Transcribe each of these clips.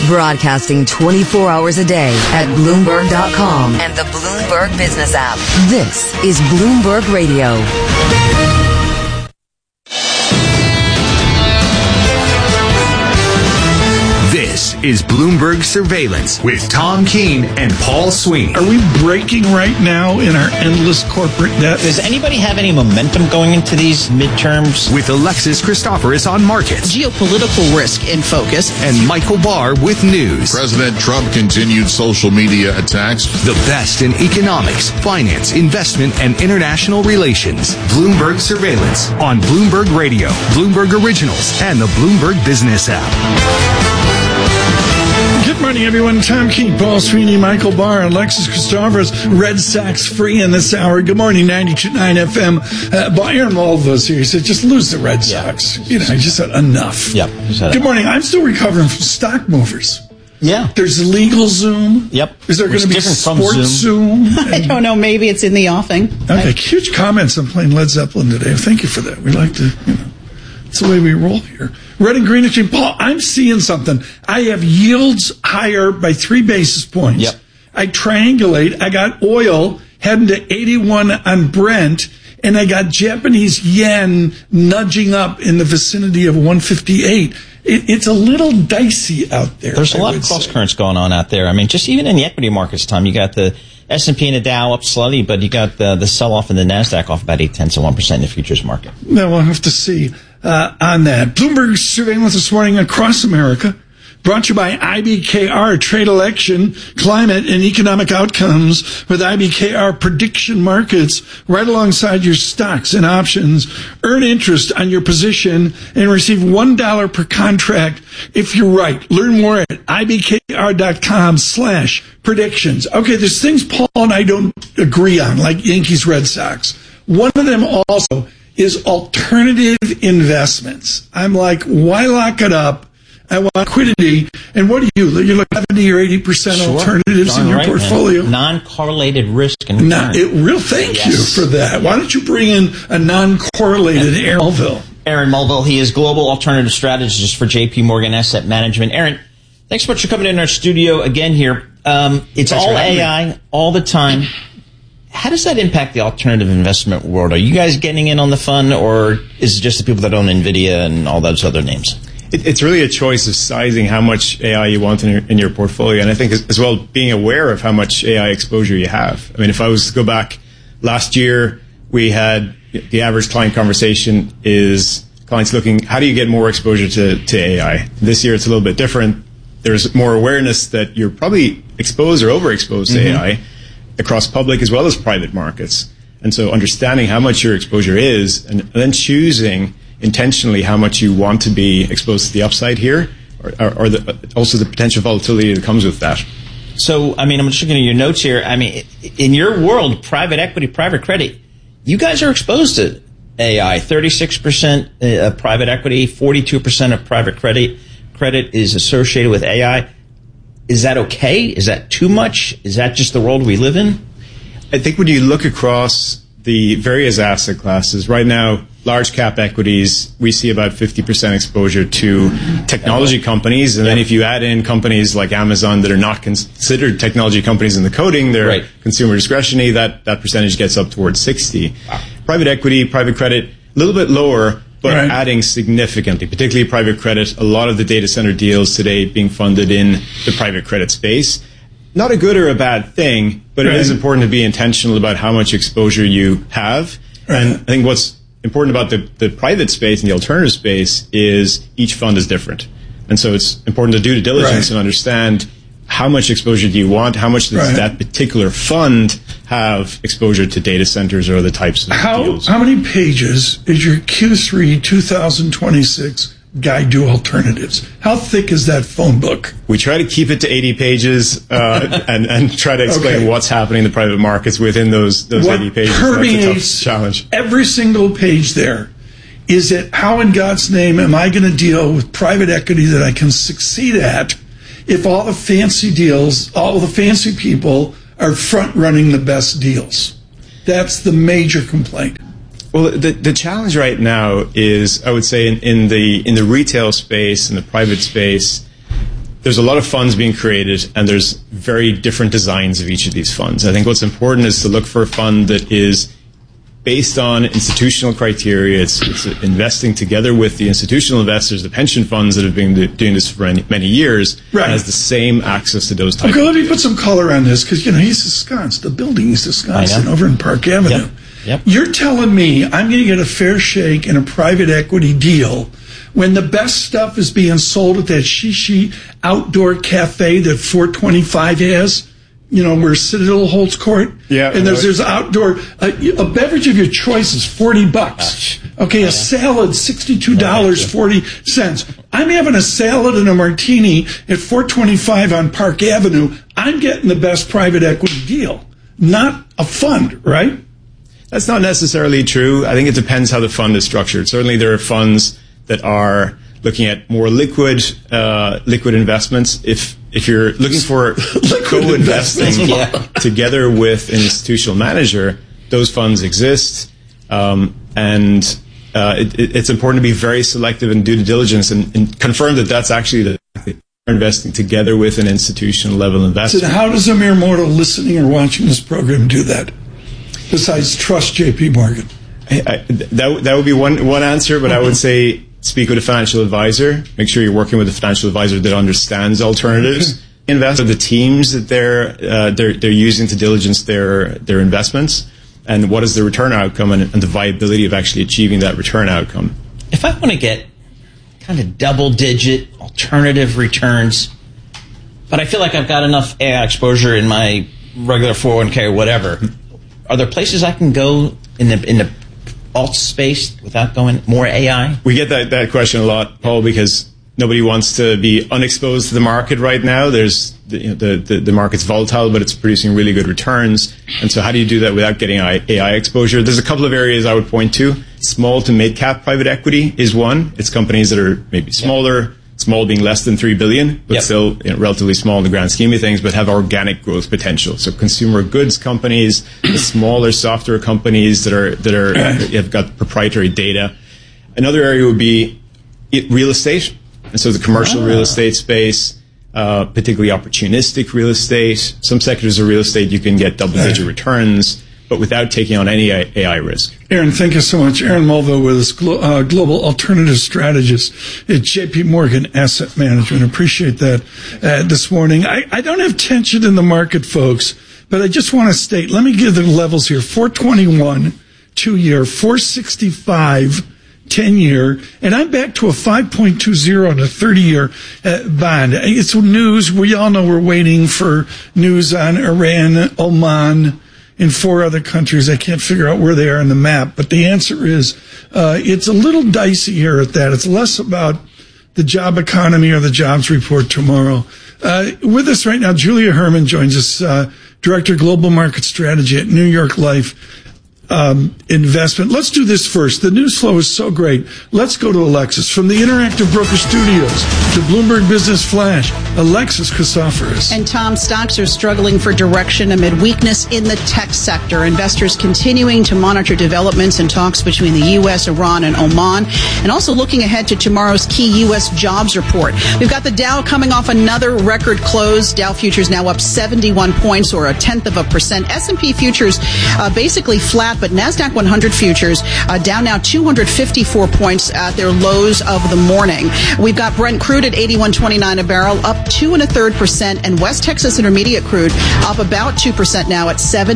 Broadcasting 24 hours a day at Bloomberg.com and the Bloomberg Business app. This is Bloomberg Radio. This is Bloomberg Surveillance with Tom Keene and Paul Sweeney. Are we breaking right now in our endless corporate debt? Does anybody have any momentum going into these midterms? With Alexis Christoforous on markets. Geopolitical risk in focus. And Michael Barr with news. President Trump continued social media attacks. The best in economics, finance, investment, and international relations. Bloomberg Surveillance on Bloomberg Radio, Bloomberg Originals, and the Bloomberg Business app. Good morning, everyone. Tom Keene, Paul Sweeney, Michael Barr, Alexis Christoforous, Red Sox free in this hour. Good morning, 92.9 FM. Aaron Mulvill's here. He said, just lose the Red Sox. Yeah. You know, I just said enough. Yep. Good morning. I'm still recovering from stock movers. Yeah. There's legal Zoom. Yep. Is there going to be sports Zoom? I don't know. Maybe it's in the offing. Okay. Huge comments on playing Led Zeppelin today. Thank you for that. We like to, it's the way we roll here. Red and Greenwich and Paul, I'm seeing something. I have yields higher by 3 basis points. Yep. I triangulate. I got oil heading to 81 on Brent, and I got Japanese yen nudging up in the vicinity of 158. It's a little dicey out there. There's a lot of cross currents going on out there. I mean, just even in the equity markets, Tom, you got the S&P and the Dow up slightly, but you got the sell-off in the NASDAQ off about 0.8% in the futures market. Well, we'll have to see on that. Bloomberg surveillance this morning across America, brought to you by IBKR, Trade Election, Climate, and Economic Outcomes with IBKR Prediction Markets right alongside your stocks and options. Earn interest on your position and receive $1 per contract if you're right. Learn more at IBKR.com/predictions. Okay, there's things Paul and I don't agree on, like Yankees Red Sox. One of them also is alternative investments. I'm like, why lock it up? I want liquidity. And what do you? You're like 70 or 80% alternatives in your portfolio. Non-correlated risk and return. Thank you for that. Why don't you bring in a non-correlated Aaron Mulville? Aaron Mulville, he is Global Alternative Strategist for JP Morgan Asset Management. Aaron, thanks so much for coming in our studio again here. It's all AI all the time. How does that impact the alternative investment world? Are you guys getting in on the fun, or is it just the people that own NVIDIA and all those other names? It's really a choice of sizing how much AI you want in your portfolio, and I think as well being aware of how much AI exposure you have. I mean, if I was to go back last year, we had the average client conversation is clients looking, how do you get more exposure to AI? This year it's a little bit different. There's more awareness that you're probably exposed or overexposed to AI across public as well as private markets. And so understanding how much your exposure is and then choosing intentionally how much you want to be exposed to the upside here or also the potential volatility that comes with that. So, I mean, I'm just looking at your notes here. I mean, in your world, private equity, private credit, you guys are exposed to AI. 36% of private equity, 42% of private credit is associated with AI. Is that okay? Is that too much? Is that just the world we live in? I think when you look across the various asset classes, right now, large cap equities, we see about 50% exposure to technology companies. And then if you add in companies like Amazon that are not considered technology companies in the coding, they're consumer discretionary, that percentage gets up towards 60. Wow. Private equity, private credit, a little bit lower, but adding significantly, particularly private credit. A lot of the data center deals today being funded in the private credit space. Not a good or a bad thing, but it is important to be intentional about how much exposure you have. And I think what's important about the private space and the alternative space is each fund is different. And so it's important to do due diligence and understand how much exposure do you want, how much does that particular fund have exposure to data centers or other types of deals. How many pages is your Q3 2026 Guide to Alternatives? How thick is that phone book? We try to keep it to 80 pages and try to explain what's happening in the private markets within those 80 pages. Permeates that's a tough challenge. Every single page there is it, how in God's name am I going to deal with private equity that I can succeed at if all the fancy deals, all the fancy people are front running the best deals? That's the major complaint. Well, the challenge right now is, I would say, in the retail space, in the private space, there's a lot of funds being created, and there's very different designs of each of these funds. I think what's important is to look for a fund that is based on institutional criteria. It's investing together with the institutional investors, the pension funds that have been doing this for many years, Right. and has the same access to those types Okay, of let me put some color on this, because, he's ensconced. The building is ensconced I know. over in Park Avenue. Yep. You're telling me I'm going to get a fair shake in a private equity deal when the best stuff is being sold at that Shishi outdoor cafe that 425 has, where Citadel holds court? Yeah. And there's outdoor, a beverage of your choice is $40. Okay, a salad, $62.40. I'm having a salad and a martini at 425 on Park Avenue. I'm getting the best private equity deal, not a fund, right? That's not necessarily true. I think it depends how the fund is structured. Certainly there are funds that are looking at more liquid investments. If you're looking for co-investing together with an institutional manager, those funds exist. It's important to be very selective in due diligence and confirm that that's actually investing together with an institutional level investment. So how does a mere mortal listening or watching this program do that? Besides trust J.P. Morgan. That would be one answer, but I would say speak with a financial advisor. Make sure you're working with a financial advisor that understands alternatives. Invest with the teams that they're using to diligence their investments, and what is the return outcome and the viability of actually achieving that return outcome. If I want to get kind of double-digit alternative returns, but I feel like I've got enough AI exposure in my regular 401k or whatever, are there places I can go in the alt space without going more AI? We get that question a lot, Paul, because nobody wants to be unexposed to the market right now. There's the market's volatile, but it's producing really good returns. And so how do you do that without getting AI exposure? There's a couple of areas I would point to. Small to mid-cap private equity is one. It's companies that are maybe smaller, small being less than $3 billion, but still relatively small in the grand scheme of things, but have organic growth potential. So consumer goods companies, the smaller software companies that have got proprietary data. Another area would be real estate. And so the commercial real estate space, particularly opportunistic real estate. Some sectors of real estate you can get double-digit returns, but without taking on any AI risk. Aaron, thank you so much. Aaron Mulva with us, Global Alternative Strategist at J.P. Morgan Asset Management. Appreciate that this morning. I don't have tension in the market, folks, but I just want to state, let me give the levels here. 421, 2-year, 465, 10-year, and I'm back to a 5.20 on a 30-year bond. It's news. We all know we're waiting for news on Iran, Oman, and 4 other countries. I can't figure out where they are on the map, but the answer is it's a little dicey here at that. It's less about the job economy or the jobs report tomorrow. With us right now, Julia Herman joins us, Director of Global Market Strategy at New York Life Investment. Let's do this first. The news flow is so great. Let's go to Alexis. From the Interactive Broker Studios to Bloomberg Business Flash, Alexis Christoforous. And Tom, stocks are struggling for direction amid weakness in the tech sector. Investors continuing to monitor developments and talks between the U.S., Iran, and Oman, and also looking ahead to tomorrow's key U.S. jobs report. We've got the Dow coming off another record close. Dow futures now up 71 points, or 0.1%. S&P futures basically flat, but NASDAQ 100 futures down now 254 points at their lows of the morning. We've got Brent crude at 81.29 a barrel, up 2.33%, and West Texas Intermediate crude up about 2% now at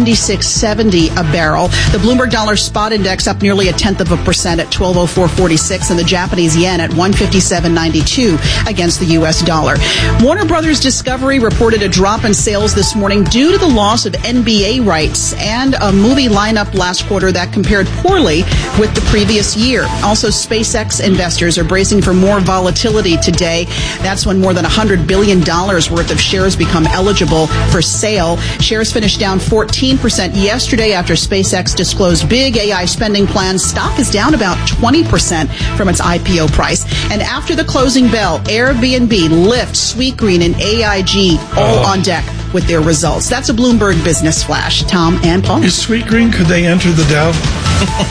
76.70 a barrel. The Bloomberg Dollar Spot Index up nearly 0.1% at 1204.46, and the Japanese yen at 157.92 against the U.S. dollar. Warner Brothers Discovery reported a drop in sales this morning due to the loss of NBA rights and a movie lineup last quarter that compared poorly with the previous year. Also, SpaceX investors are bracing for more volatility today. That's when more than $100 billion worth of shares become eligible for sale. Shares finished down 14% yesterday after SpaceX disclosed big AI spending plans. Stock is down about 20% from its IPO price. And after the closing bell, Airbnb, Lyft, Sweetgreen, and AIG all on deck with their results. That's a Bloomberg Business Flash. Tom and Paul. Is Sweetgreen, could they enter the Dow?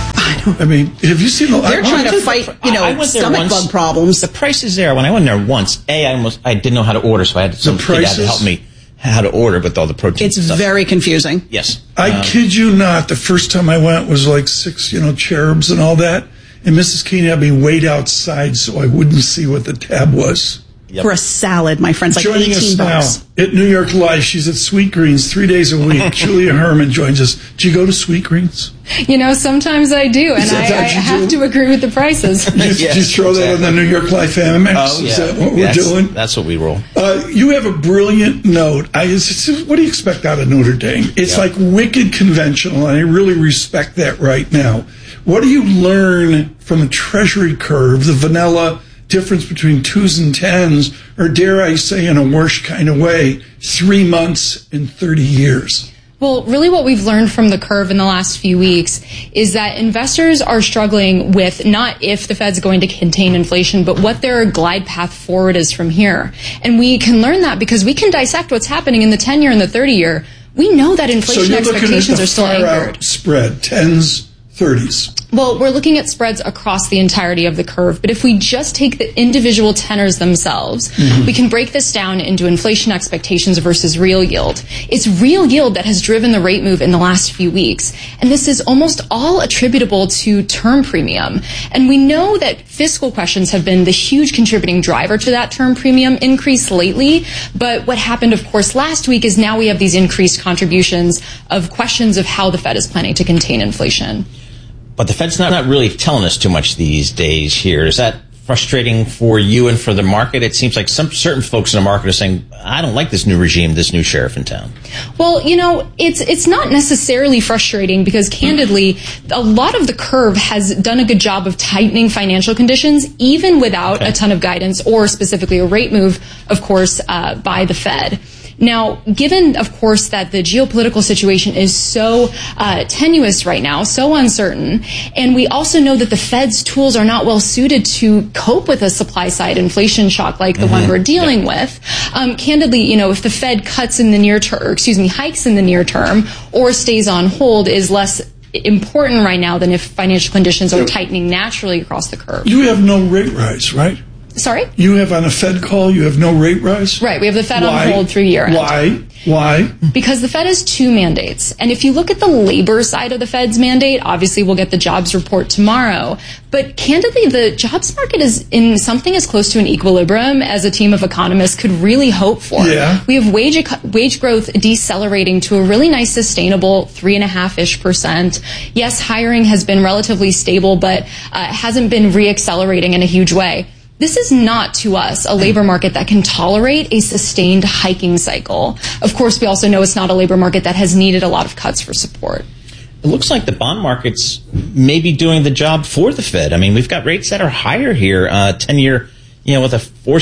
I mean, have you seen They're trying to fight, I went there stomach bug problems. The price is there. When I went there once, I didn't know how to order, so I had some kid had to help me how to order with all the protein It's stuff. very confusing. Yes. I kid you not, the first time I went was like 6, cherubs and all that. And Mrs. Keene had me wait outside so I wouldn't see what the tab was. For a salad, my friend's like Joining us $18. now at New York Life, she's at Sweet Greens 3 days a week. Julia Herman joins us. Do you go to Sweet Greens? Sometimes I do, and I have to agree with the prices. Did you throw that on the New York Life Amex? Oh, yeah. Is that what we're doing? That's what we roll. You have a brilliant note. What do you expect out of Notre Dame? It's like wicked conventional, and I really respect that right now. What do you learn from the Treasury curve, the vanilla difference between 2s and 10s, or dare I say in a worse kind of way, 3 months and 30 years? Well, really what we've learned from the curve in the last few weeks is that investors are struggling with not if the Fed's going to contain inflation, but what their glide path forward is from here. And we can learn that because we can dissect what's happening in the 10-year and the 30-year. We know that inflation expectations are still anchored. Spread, 10s, 30s. Well, we're looking at spreads across the entirety of the curve, but if we just take the individual tenors themselves, we can break this down into inflation expectations versus real yield. It's real yield that has driven the rate move in the last few weeks, and this is almost all attributable to term premium. And we know that fiscal questions have been the huge contributing driver to that term premium increase lately, but what happened, of course, last week is now we have these increased contributions of questions of how the Fed is planning to contain inflation. But the Fed's not really telling us too much these days here. Is that frustrating for you and for the market? It seems like some certain folks in the market are saying, I don't like this new regime, this new sheriff in town. Well, it's not necessarily frustrating because, candidly, a lot of the curve has done a good job of tightening financial conditions, even without a ton of guidance or specifically a rate move, of course, by the Fed. Now, given, of course, that the geopolitical situation is so tenuous right now, so uncertain, and we also know that the Fed's tools are not well suited to cope with a supply-side inflation shock like the one we're dealing with, candidly, if the Fed cuts in the near term, hikes in the near term, or stays on hold is less important right now than if financial conditions are tightening naturally across the curve. You have no rate rise, right? Sorry? You have on a Fed call, you have no rate rise? Right, we have the Fed on hold through year end. Why? Because the Fed has two mandates. And if you look at the labor side of the Fed's mandate, obviously we'll get the jobs report tomorrow. But candidly, the jobs market is in something as close to an equilibrium as a team of economists could really hope for. Yeah. We have wage growth decelerating to a really nice sustainable 3.5%. Yes, hiring has been relatively stable, but hasn't been reaccelerating in a huge way. This is not, to us, a labor market that can tolerate a sustained hiking cycle. Of course, we also know it's not a labor market that has needed a lot of cuts for support. It looks like the bond market's maybe doing the job for the Fed. I mean, we've got rates that are higher here, 10-year, with a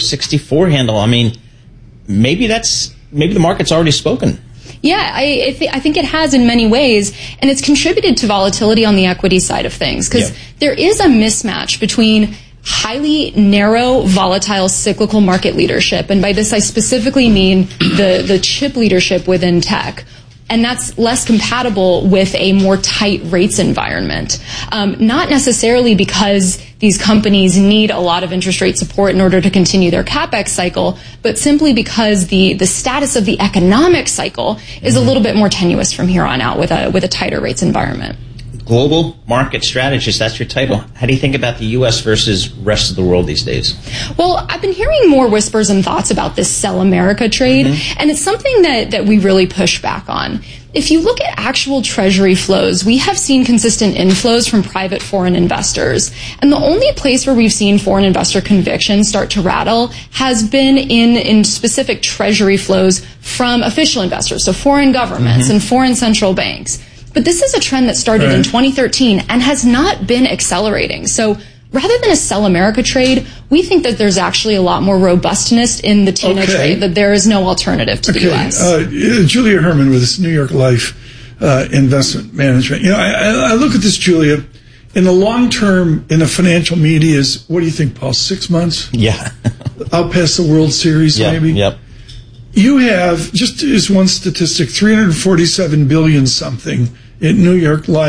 464 handle. I mean, maybe the market's already spoken. Yeah, I think it has in many ways, and it's contributed to volatility on the equity side of things, because there is a mismatch between highly narrow, volatile, cyclical market leadership. And by this, I specifically mean the chip leadership within tech. And that's less compatible with a more tight rates environment. Not necessarily because these companies need a lot of interest rate support in order to continue their CapEx cycle, but simply because the status of the economic cycle is a little bit more tenuous from here on out with a tighter rates environment. Global market strategist, that's your title. How do you think about the U.S. versus rest of the world these days? Well, I've been hearing more whispers and thoughts about this Sell America trade, and it's something that we really push back on. If you look at actual Treasury flows, we have seen consistent inflows from private foreign investors. And the only place where we've seen foreign investor conviction start to rattle has been in specific Treasury flows from official investors, so foreign governments and foreign central banks. But this is a trend that started in 2013 and has not been accelerating. So rather than a Sell America trade, we think that there's actually a lot more robustness in the TINA trade, that there is no alternative to the U.S. Julia Herman with this New York Life Investment Management. I look at this, Julia, in the long term in the financial media is, what do you think, Paul, 6 months? Yeah. Out past the World Series, maybe? Yep. You have, just as one statistic, $347 billion something at New York Life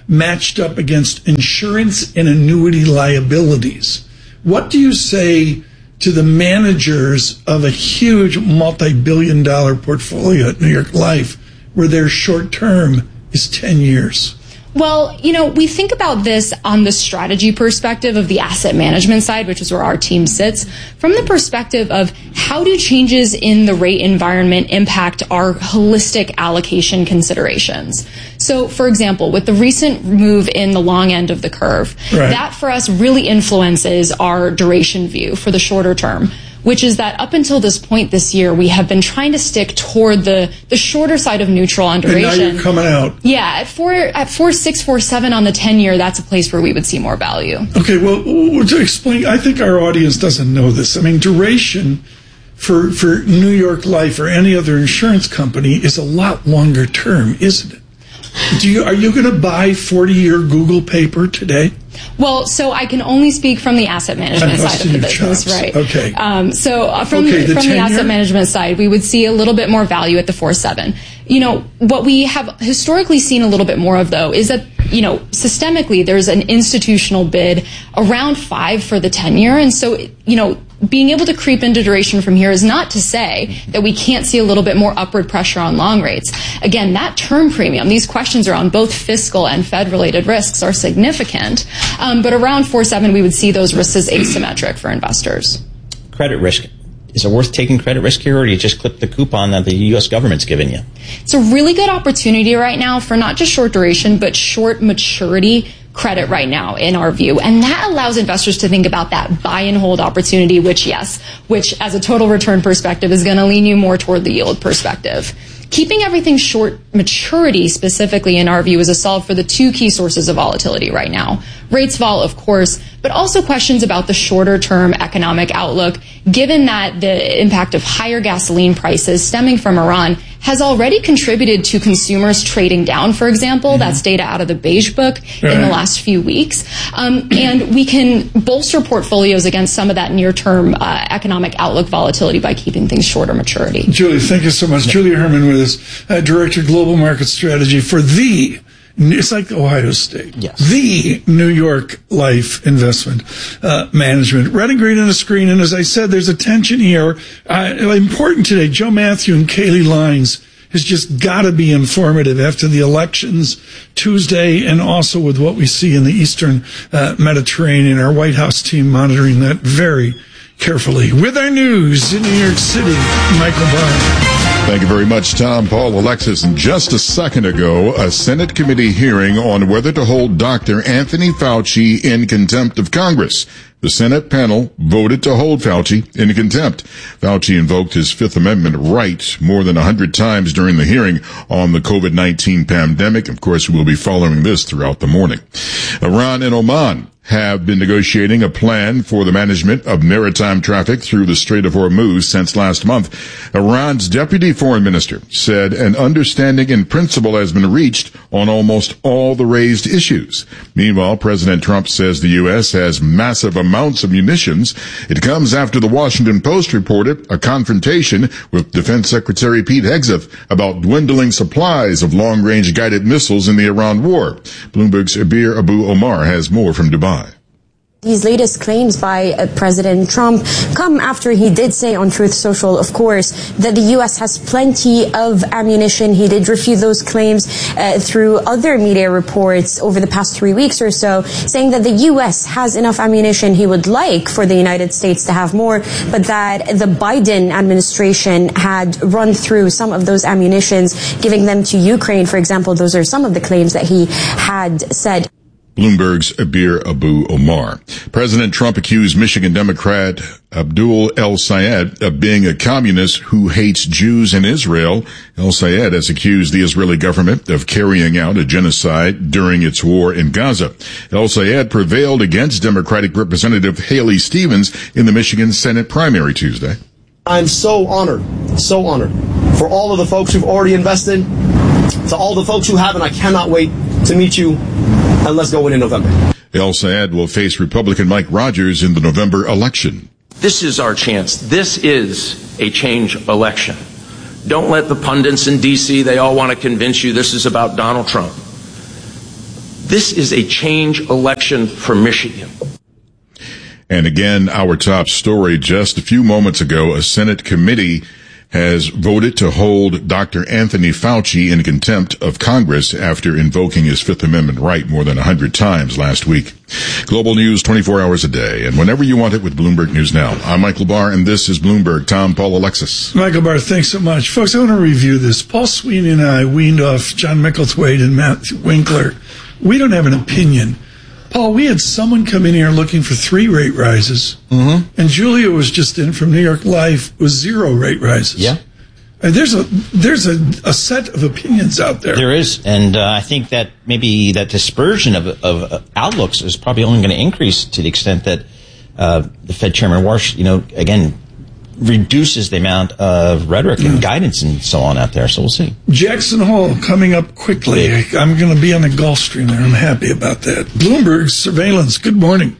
matched up against insurance and annuity liabilities. What do you say to the managers of a huge multi-billion-dollar portfolio at New York Life where their short term is 10 years? Well, we think about this on the strategy perspective of the asset management side, which is where our team sits, from the perspective of how do changes in the rate environment impact our holistic allocation considerations. So, for example, with the recent move in the long end of the curve, that for us really influences our duration view for the shorter term, which is that up until this point this year, we have been trying to stick toward the shorter side of neutral on duration. And now you're coming out. Yeah, at 4.6, 4.7 on the 10-year, that's a place where we would see more value. Okay, well, to explain, I think our audience doesn't know this. I mean, duration for New York Life or any other insurance company is a lot longer term, isn't it? Are you going to buy 40-year Google paper today? Well, so I can only speak from the asset management side of the business, chops. right? Okay. From the asset management side, we would see a little bit more value at the 4.7. What we have historically seen a little bit more of, though, is that, systemically there's an institutional bid around 5 for the 10-year. And so, being able to creep into duration from here is not to say that we can't see a little bit more upward pressure on long rates. Again, that term premium, these questions around both fiscal and Fed-related risks are significant. But around 4.7, we would see those risks as asymmetric for investors. Credit risk. Is it worth taking credit risk here, or do you just clip the coupon that the U.S. government's given you? It's a really good opportunity right now for not just short duration, but short maturity credit right now, in our view. And that allows investors to think about that buy and hold opportunity, which as a total return perspective is going to lean you more toward the yield perspective. Keeping everything short maturity specifically, in our view, is a solve for the two key sources of volatility right now. Rates vol, of course, but also questions about the shorter term economic outlook, given that the impact of higher gasoline prices stemming from Iran has already contributed to consumers trading down, for example. Mm-hmm. That's data out of the Beige Book in the last few weeks. And we can bolster portfolios against some of that near-term economic outlook volatility by keeping things shorter maturity. Julie, thank you so much. Yeah. Julie Herman with us, Director of Global Market Strategy for it's like Ohio State. Yes. The New York Life Investment Management. Red and green on the screen. And as I said, there's a tension here. Important today. Joe Matthew and Kaylee Lines has just got to be informative after the elections Tuesday, and also with what we see in the Eastern Mediterranean. Our White House team monitoring that very carefully. With our news in New York City, Michael Barr. Thank you very much, Tom, Paul, Alexis. And just a second ago, a Senate committee hearing on whether to hold Dr. Anthony Fauci in contempt of Congress. The Senate panel voted to hold Fauci in contempt. Fauci invoked his Fifth Amendment right more than 100 times during the hearing on the COVID-19 pandemic. Of course, we'll be following this throughout the morning. Iran and Oman have been negotiating a plan for the management of maritime traffic through the Strait of Hormuz since last month. Iran's deputy foreign minister said an understanding in principle has been reached on almost all the raised issues. Meanwhile, President Trump says the U.S. has massive amounts of munitions. It comes after the Washington Post reported a confrontation with Defense Secretary Pete Hegseth about dwindling supplies of long-range guided missiles in the Iran war. Bloomberg's Abir Abu Omar has more from Dubai. These latest claims by President Trump come after he did say on Truth Social, of course, that the U.S. has plenty of ammunition. He did refute those claims through other media reports over the past 3 weeks or so, saying that the U.S. has enough ammunition. He would like for the United States to have more, but that the Biden administration had run through some of those ammunitions, giving them to Ukraine, for example. Those are some of the claims that he had said. Bloomberg's Abir Abu Omar. President Trump accused Michigan Democrat Abdul El-Sayed of being a communist who hates Jews in Israel. El-Sayed has accused the Israeli government of carrying out a genocide during its war in Gaza. El-Sayed prevailed against Democratic Representative Haley Stevens in the Michigan Senate primary Tuesday. I'm so honored for all of the folks who've already invested, to all the folks who haven't. I cannot wait to meet you. And let's go in November. El-Sayed will face Republican Mike Rogers in the November election. This is our chance. This is a change election. Don't let the pundits in D.C., they all want to convince you this is about Donald Trump. This is a change election for Michigan. And again, our top story just a few moments ago, a Senate committee has voted to hold Dr. Anthony Fauci in contempt of Congress after invoking his Fifth Amendment right more than 100 times last week. Global news 24 hours a day, and whenever you want it with Bloomberg News Now. I'm Michael Barr, and this is Bloomberg. Tom, Paul, Alexis. Michael Barr, thanks so much. Folks, I want to review this. Paul Sweeney and I weaned off John Micklethwaite and Matt Winkler. We don't have an opinion. Paul, we had someone come in here looking for 3 rate rises, and Julia was just in from New York Life with 0 rate rises. Yeah. And there's a set of opinions out there. There is, and I think that maybe that dispersion of outlooks is probably only going to increase to the extent that the Fed Chairman Warsh, again, reduces the amount of rhetoric and guidance and so on out there. So we'll see. Jackson Hole coming up quickly. I'm going to be on the Gulfstream there. I'm happy about that. Bloomberg Surveillance. Good morning.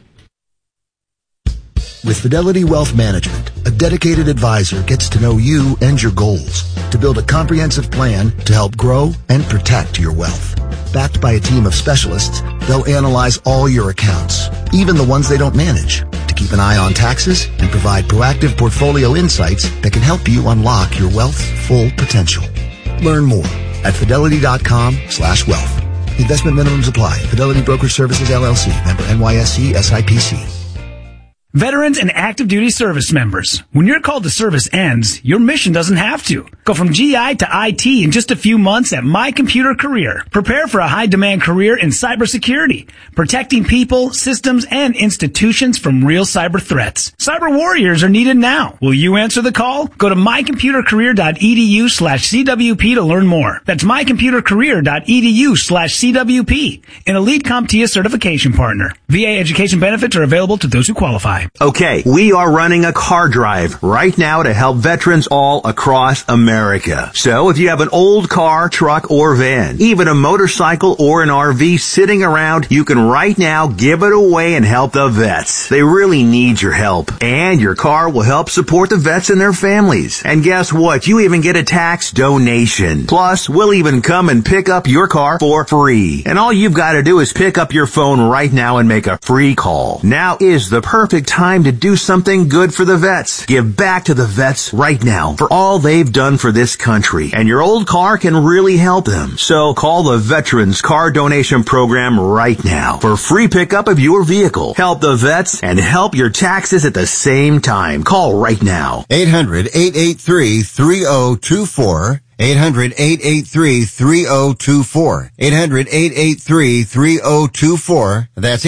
With Fidelity Wealth Management, a dedicated advisor gets to know you and your goals to build a comprehensive plan to help grow and protect your wealth. Backed by a team of specialists, they'll analyze all your accounts, even the ones they don't manage, to keep an eye on taxes and provide proactive portfolio insights that can help you unlock your wealth's full potential. Learn more at fidelity.com/wealth. Investment minimums apply. Fidelity Brokerage Services, LLC. Member NYSE SIPC. Veterans and active duty service members. When your call to service ends, your mission doesn't have to. Go from GI to IT in just a few months at My Computer Career. Prepare for a high-demand career in cybersecurity, protecting people, systems, and institutions from real cyber threats. Cyber warriors are needed now. Will you answer the call? Go to mycomputercareer.edu/CWP to learn more. That's mycomputercareer.edu/CWP. An Elite CompTIA certification partner. VA education benefits are available to those who qualify. Okay, we are running a car drive right now to help veterans all across America. So if you have an old car, truck, or van, even a motorcycle or an RV sitting around, you can right now give it away and help the vets. They really need your help. And your car will help support the vets and their families. And guess what? You even get a tax donation. Plus, we'll even come and pick up your car for free. And all you've got to do is pick up your phone right now and make a free call. Now is the perfect time to do something good for the vets. Give back to the vets right now for all they've done for this country. And your old car can really help them. So call the Veterans Car Donation Program right now for free pickup of your vehicle. Help the vets and help your taxes at the same time. Call right now. 800-883-3024. 800-883-3024. 800-883-3024. That's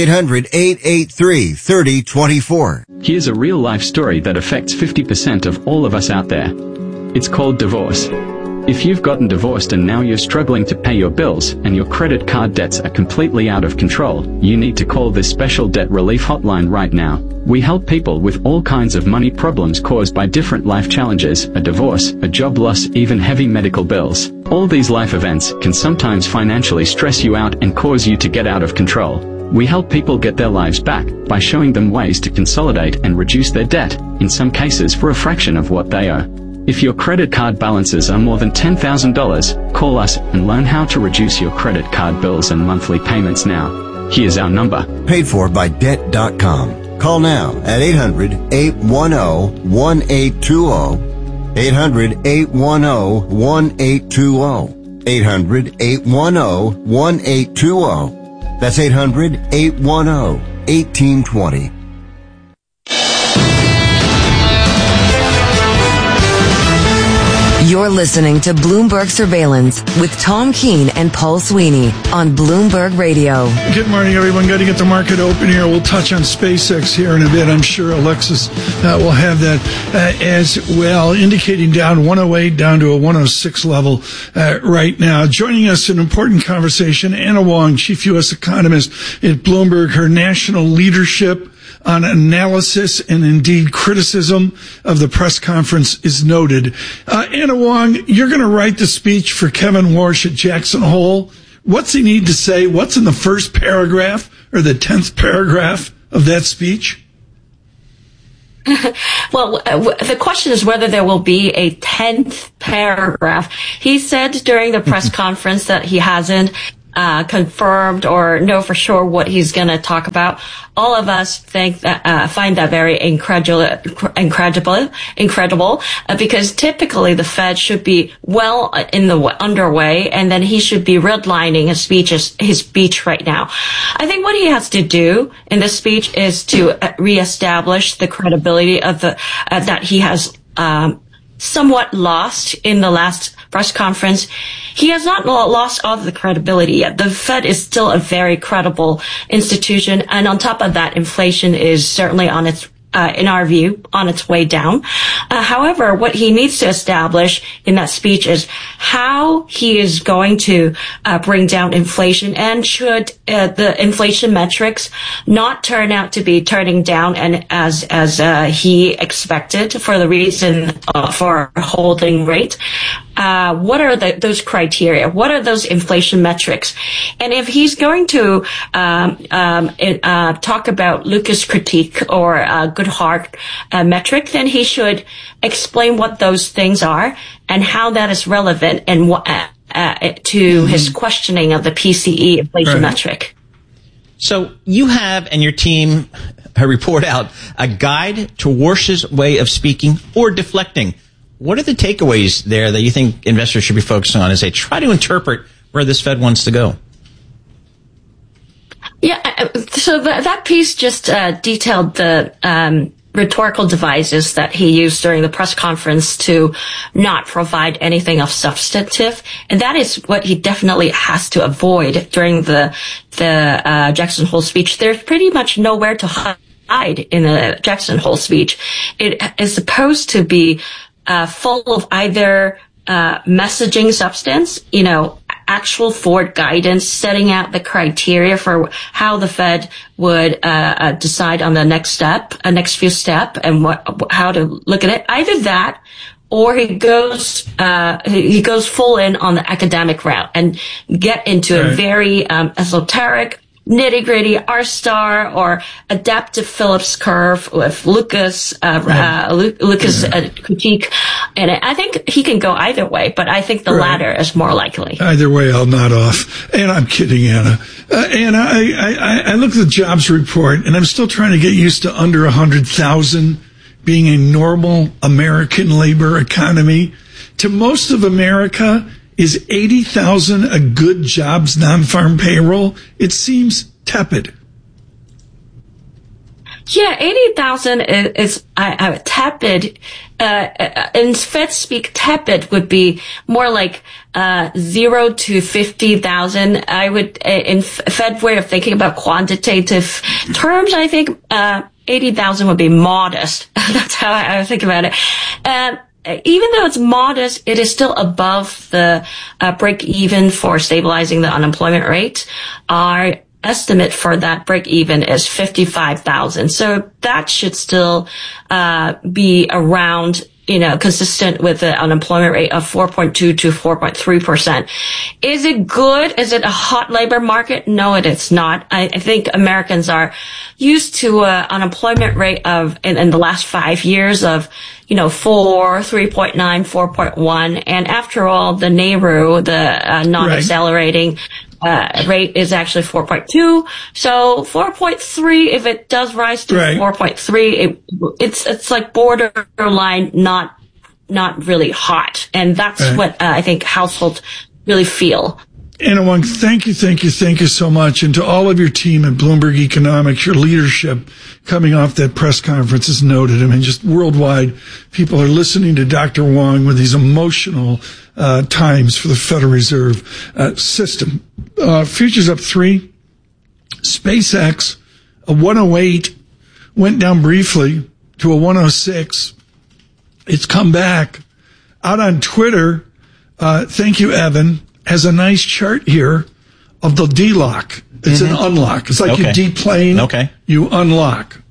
800-883-3024. Here's a real-life story that affects 50% of all of us out there. It's called divorce. If you've gotten divorced and now you're struggling to pay your bills and your credit card debts are completely out of control, you need to call this special debt relief hotline right now. We help people with all kinds of money problems caused by different life challenges, a divorce, a job loss, even heavy medical bills. All these life events can sometimes financially stress you out and cause you to get out of control. We help people get their lives back by showing them ways to consolidate and reduce their debt, in some cases for a fraction of what they owe. If your credit card balances are more than $10,000, call us and learn how to reduce your credit card bills and monthly payments now. Here's our number. Paid for by Debt.com. Call now at 800-810-1820. 800-810-1820. 800-810-1820. That's 800-810-1820. You're listening to Bloomberg Surveillance with Tom Keene and Paul Sweeney on Bloomberg Radio. Good morning, everyone. Got to get the market open here. We'll touch on SpaceX here in a bit. I'm sure Alexis will have that as well, indicating down 108 down to a 106 level right now. Joining us in an important conversation, Anna Wong, chief U.S. economist at Bloomberg. Her national leadership on analysis and indeed criticism of the press conference is noted. Anna Wong, you're going to write the speech for Kevin Warsh at Jackson Hole. What's he need to say? What's in the first paragraph or the 10th paragraph of that speech? Well, the question is whether there will be a 10th paragraph. He said during the press conference that he hasn't confirmed or know for sure what he's going to talk about. All of us find that very incredible, because typically the Fed should be well underway, and then he should be redlining his speech right now. I think what he has to do in this speech is to reestablish the credibility of that he has somewhat lost in the last press conference. He has not lost all of the credibility yet. The Fed is still a very credible institution, and on top of that, inflation is certainly on its in our view, on its way down. However, what he needs to establish in that speech is how he is going to bring down inflation, and should the inflation metrics not turn out to be turning down and as he expected for the reason for holding rate. What are those criteria? What are those inflation metrics? And if he's going to talk about Lucas critique or Goodhart metric, then he should explain what those things are and how that is relevant and to his questioning of the PCE inflation metric. So you have, and your team report out, a guide to Warsh's way of speaking or deflecting. What are the takeaways there that you think investors should be focusing on as they try to interpret where this Fed wants to go? Yeah, so that piece just detailed the rhetorical devices that he used during the press conference to not provide anything of substantive, and that is what he definitely has to avoid during the Jackson Hole speech. There's pretty much nowhere to hide in the Jackson Hole speech. It is supposed to be full of either messaging substance, actual forward guidance, setting out the criteria for how the Fed would decide on the next few step, and how to look at it. Either that, or he goes full in on the academic route and get into a very esoteric, nitty-gritty R-star or adaptive Phillips curve with Lucas critique. And I think he can go either way, but I think the latter is more likely. Either way, I'll nod off. And I'm kidding, Anna. Anna, I look at the jobs report, and I'm still trying to get used to under 100,000 being a normal American labor economy. To most of America, is 80,000 a good jobs non-farm payroll? It seems tepid. Yeah, 80,000 is tepid. In Fed speak, tepid would be more like 0 to 50,000. I would, in Fed way of thinking about quantitative terms, I think 80,000 would be modest. That's how I think about it. Even though it's modest, it is still above the break even for stabilizing the unemployment rate. Our estimate for that break even is 55,000. So that should still be around, consistent with the unemployment rate of 4.2 to 4.3%. Is it good? Is it a hot labor market? No, it is not. I think Americans are used to unemployment rate of, in the last 5 years of, 3.9, 4.1. And after all, the NAIRU, the non-accelerating rate is actually 4.2. So 4.3, if it does rise to 4.3, it's like borderline, not really hot. And that's what I think households really feel. Anna Wong, thank you so much. And to all of your team at Bloomberg Economics, your leadership coming off that press conference is noted. I mean, just worldwide, people are listening to Dr. Wong with these emotional times for the Federal Reserve system. Futures up 3. SpaceX, a 108, went down briefly to a 106. It's come back. Out on Twitter, thank you, Evan, has a nice chart here of the D-lock. It's an unlock. It's like you deplane, you unlock.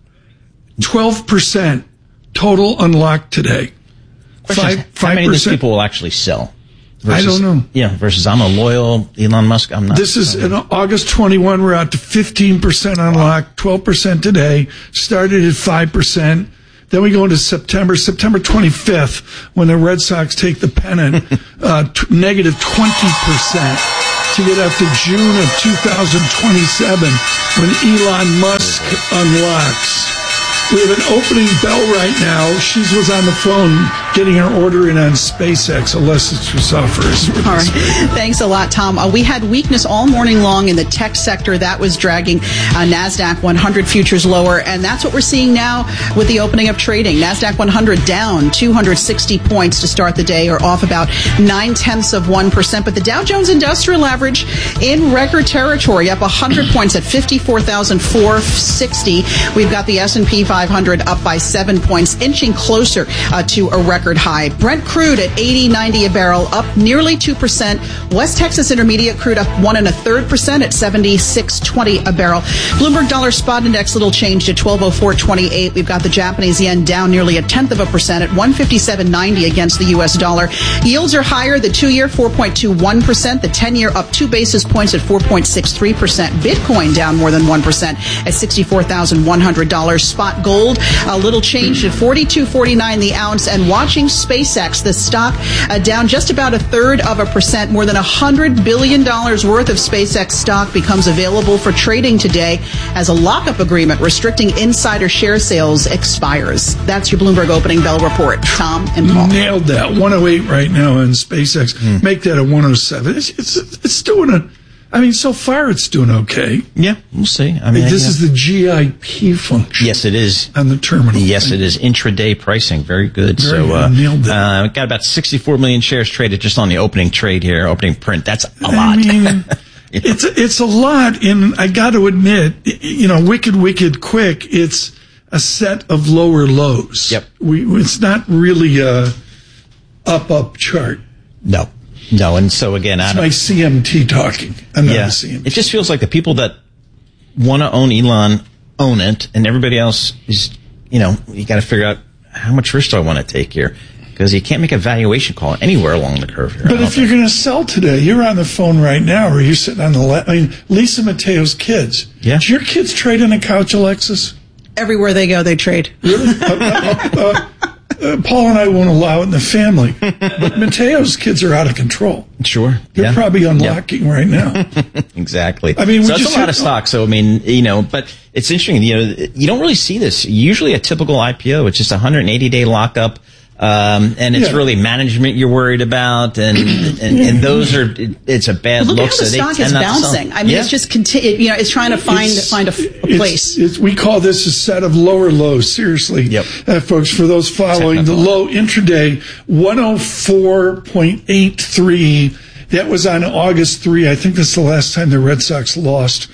12% total unlock today. How many of these people will actually sell? I don't know. Yeah, versus I'm a loyal Elon Musk. I'm not. This is in August 21. We're out to 15% unlock, 12% today. Started at 5%. Then we go into September 25th, when the Red Sox take the pennant, negative 20%. to get up to June of 2027 when Elon Musk unlocks. We have an opening bell right now. She was on the phone getting her order in on SpaceX. Alessis Trusaffer. All right. Thanks a lot, Tom. We had weakness all morning long in the tech sector. That was dragging NASDAQ 100 futures lower. And that's what we're seeing now with the opening of trading. NASDAQ 100 down 260 points to start the day, or off about 0.9%. But the Dow Jones Industrial Average in record territory, up 100 points at 54,460. We've got the S&P 500 up by 7 points, inching closer to a record high. Brent crude at $80.90 a barrel, up nearly 2%. West Texas Intermediate crude up 1.33% at $76.20 a barrel. Bloomberg Dollar Spot Index little change to 1204.28. We've got the Japanese yen down nearly 0.1% at 157.90 against the U.S. dollar. Yields are higher. The 2-year 4.21%. The 10-year up 2 basis points at 4.63%. Bitcoin down more than 1% at $64,100. Spot gold, a little change at $42.49 the ounce. And watching SpaceX, the stock down just about 0.33%. More than $100 billion worth of SpaceX stock becomes available for trading today as a lockup agreement restricting insider share sales expires. That's your Bloomberg opening bell report. Tom and Paul. Nailed that. 108 right now on SpaceX. Make that a 107. It's doing so far it's doing okay. Yeah, we'll see. This is the GIP function. Yes, it is. On the terminal. Yes, it is. Intraday pricing. Very good. Very good. Nailed it. Got about 64 million shares traded just on the opening trade here, opening print. That's a lot. It's a lot, and I got to admit, wicked quick, it's a set of lower lows. Yep. It's not really a up chart. No, and so again, it's my CMT talking. I'm not a CMT. It just feels like the people that want to own Elon own it, and everybody else is, you got to figure out how much risk do I want to take here, because you can't make a valuation call anywhere along the curve here. But if you're going to sell today, you're on the phone right now, or you're sitting on the left. Lisa Mateo's kids. Yeah. Do your kids trade on a couch, Alexis? Everywhere they go, they trade. Really? Paul and I won't allow it in the family, but Mateo's kids are out of control. Sure. They're probably unlocking right now. Exactly. So it's a lot of stock. So, but it's interesting, you don't really see this. Usually a typical IPO, it's just a 180-day lockup. And it's really management you're worried about, and those are, it's a bad look. Look how the stock is bouncing. It's just it's trying to find a place. We call this a set of lower lows. Seriously, folks. For those following the low intraday, 104.83. That was on August 3. I think that's the last time the Red Sox lost.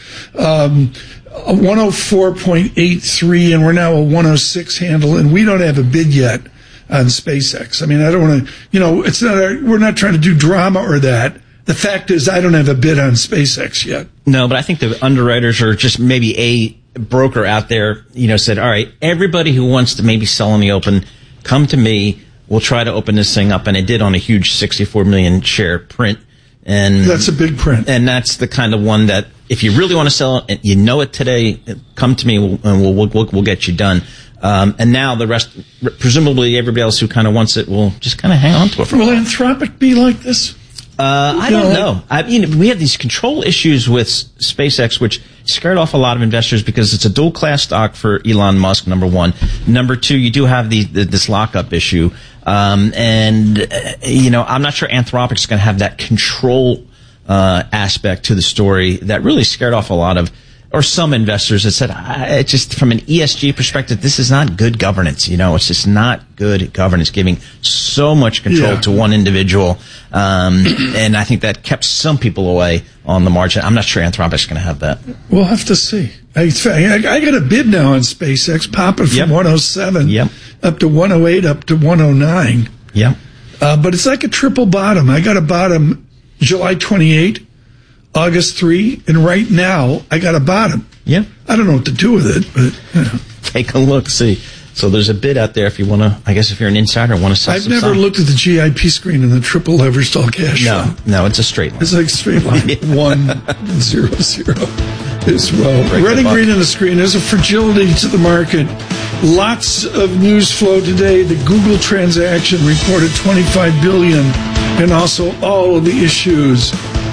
104.83, and we're now a 106 handle, and we don't have a bid yet on SpaceX. I don't want to, we're not trying to do drama or that. The fact is, I don't have a bid on SpaceX yet. No, but I think the underwriters, or just maybe a broker out there, said, all right, everybody who wants to maybe sell in the open, come to me. We'll try to open this thing up. And it did on a huge 64 million share print. And that's a big print. And that's the kind of one that if you really want to sell it, and you know it today, come to me and we'll get you done. And now the rest, presumably everybody else who kind of wants it, will just kind of hang on to it. Will Anthropic be like this? I don't know. We have these control issues with SpaceX, which scared off a lot of investors because it's a dual class stock for Elon Musk, number one. Number two, you do have this lockup issue. I'm not sure Anthropic's going to have that control aspect to the story that really scared off a lot of, or some investors that said, it's just from an ESG perspective, this is not good governance. It's just not good governance, giving so much control to one individual. And I think that kept some people away on the margin. I'm not sure Anthropic's going to have that. We'll have to see. I got a bid now on SpaceX, popping from 107 up to 108, up to 109. Yeah. But it's like a triple bottom. I got a bottom July 28, August 3, and right now I got a bottom. Yeah. I don't know what to do with it, but take a look, see. So there's a bid out there if you want to, I guess if you're an insider and want to sell I've never looked at the GIP screen in the triple leveraged all cash fund. No, it's a straight line. It's like straight line. 1, 0, 0 as well. Red and green on the screen. There's a fragility to the market. Lots of news flow today. The Google transaction reported $25 billion, and also all of the issues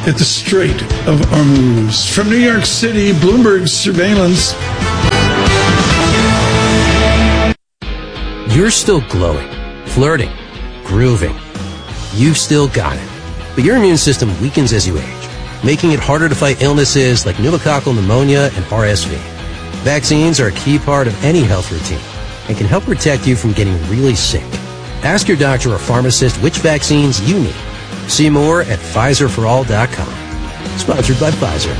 at the Strait of Hormuz. From New York City, Bloomberg Surveillance. You're still glowing, flirting, grooving. You've still got it. But your immune system weakens as you age, making it harder to fight illnesses like pneumococcal pneumonia and RSV. Vaccines are a key part of any health routine and can help protect you from getting really sick. Ask your doctor or pharmacist which vaccines you need. See more at PfizerForAll.com. Sponsored by Pfizer.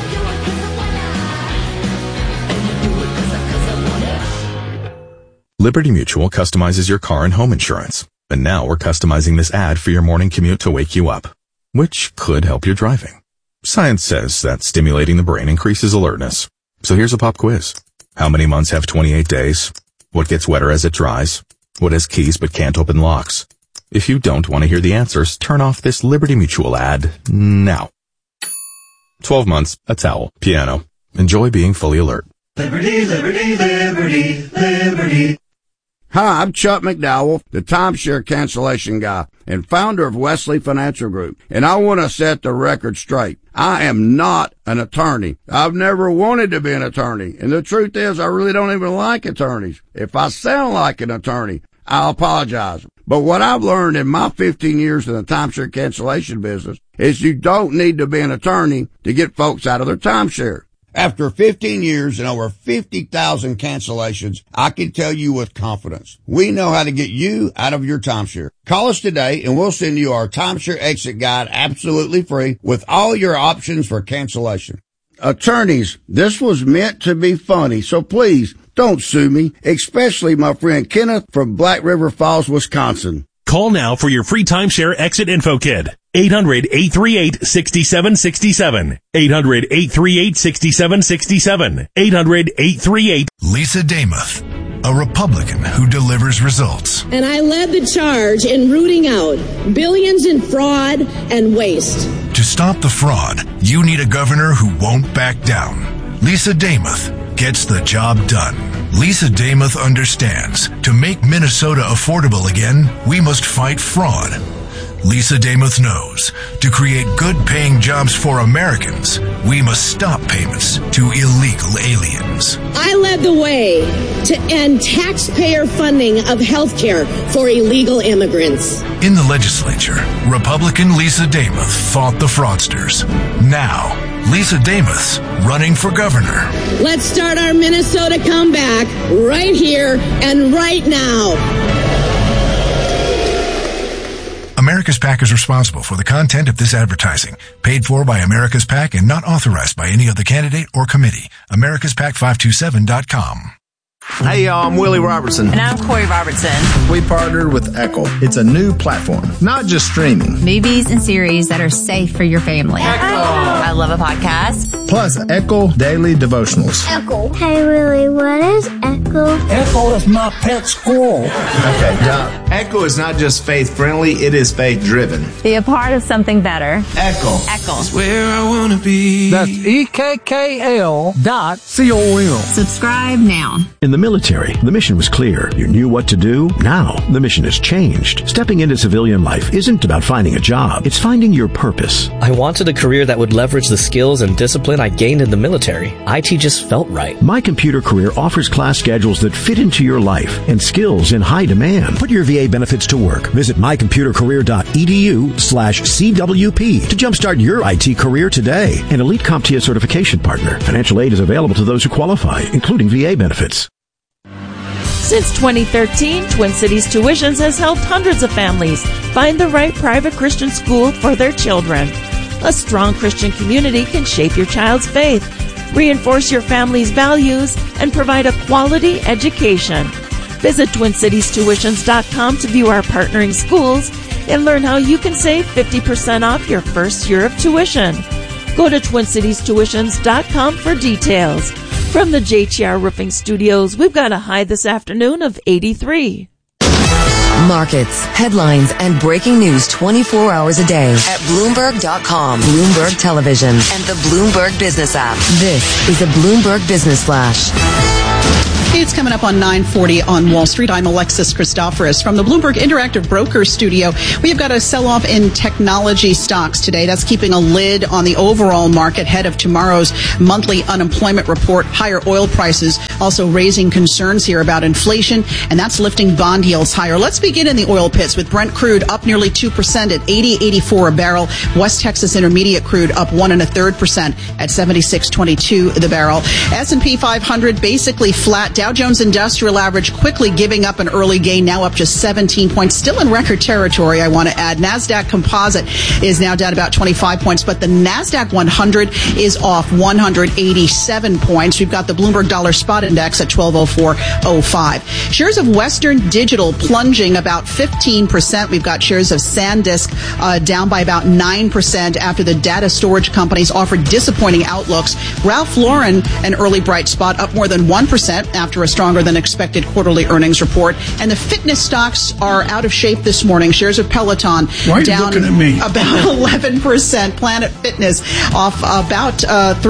Liberty Mutual customizes your car and home insurance. And now we're customizing this ad for your morning commute to wake you up, which could help your driving. Science says that stimulating the brain increases alertness. So here's a pop quiz. How many months have 28 days? What gets wetter as it dries? What has keys but can't open locks? If you don't want to hear the answers, turn off this Liberty Mutual ad now. 12 months, a towel, piano. Enjoy being fully alert. Liberty, liberty, liberty, liberty. Hi, I'm Chuck McDowell, the timeshare cancellation guy and founder of Wesley Financial Group, and I want to set the record straight. I am not an attorney. I've never wanted to be an attorney, and the truth is I really don't even like attorneys. If I sound like an attorney, I'll apologize. But what I've learned in my 15 years in the timeshare cancellation business is you don't need to be an attorney to get folks out of their timeshare. After 15 years and over 50,000 cancellations, I can tell you with confidence, we know how to get you out of your timeshare. Call us today and we'll send you our timeshare exit guide absolutely free with all your options for cancellation. Attorneys, this was meant to be funny, so please don't sue me, especially my friend Kenneth from Black River Falls, Wisconsin. Call now for your free timeshare exit info kit. 800-838-6767. 800-838-6767. 800-838. Lisa Damuth, a Republican who delivers results. And I led the charge in rooting out billions in fraud and waste. To stop the fraud, you need a governor who won't back down. Lisa Damuth gets the job done. Lisa Damuth understands to make Minnesota affordable again, we must fight fraud. Lisa Damuth knows to create good-paying jobs for Americans, we must stop payments to illegal aliens. I led the way to end taxpayer funding of health care for illegal immigrants. In the legislature, Republican Lisa Damuth fought the fraudsters. Now, Lisa Damuth's running for governor. Let's start our Minnesota comeback right here and right now. America's PAC is responsible for the content of this advertising. Paid for by America's PAC and not authorized by any other candidate or committee. AmericasPAC527.com. Hey y'all, I'm Willie Robertson. And I'm Corey Robertson. We partnered with Echo. It's a new platform, not just streaming. Movies and series that are safe for your family. Echo. I love a podcast. Plus Echo Daily Devotionals. Echo. Hey Willie, what is Echo? Echo is my pet squirrel. Okay, Doc. Echo is not just faith-friendly, it is faith-driven. Be a part of something better. Echo. Echo. That's where I want to be. That's EKKL.com. Subscribe now. In the military, the mission was clear. You knew what to do. Now, the mission has changed. Stepping into civilian life isn't about finding a job. It's finding your purpose. I wanted a career that would leverage the skills and discipline I gained in the military. IT just felt right. My Computer Career offers class schedules that fit into your life and skills in high demand. Put your VA benefits to work. Visit mycomputercareer.edu/CWP to jumpstart your IT career today. An elite CompTIA certification partner. Financial aid is available to those who qualify, including VA benefits. Since 2013, Twin Cities Tuitions has helped hundreds of families find the right private Christian school for their children. A strong Christian community can shape your child's faith, reinforce your family's values, and provide a quality education. Visit TwinCitiesTuitions.com to view our partnering schools and learn how you can save 50% off your first year of tuition. Go to TwinCitiesTuitions.com for details. From the JTR Roofing Studios, we've got a high this afternoon of 83. Markets, headlines, and breaking news 24 hours a day at Bloomberg.com, Bloomberg Television, and the Bloomberg Business app. This is a Bloomberg Business Flash. It's coming up on 9:40 on Wall Street. I'm Alexis Christoforous from the Bloomberg Interactive Broker Studio. We've got a sell-off in technology stocks today. That's keeping a lid on the overall market ahead of tomorrow's monthly unemployment report. Higher oil prices also raising concerns here about inflation, and that's lifting bond yields higher. Let's begin in the oil pits with Brent crude up nearly 2% at $80.84 a barrel. West Texas Intermediate crude up 1.33% at $76.22 the barrel. S&P 500 basically flat. Dow Jones Industrial Average quickly giving up an early gain, now up just 17 points, still in record territory, I want to add. NASDAQ Composite is now down about 25 points, but the NASDAQ 100 is off 187 points. We've got the Bloomberg Dollar Spot Index at 1204.05. Shares of Western Digital plunging about 15%. We've got shares of SanDisk down by about 9% after the data storage companies offered disappointing outlooks. Ralph Lauren, an early bright spot, up more than 1% after a stronger than expected quarterly earnings report. And the fitness stocks are out of shape this morning. Shares of Peloton down about 11%. Planet Fitness off about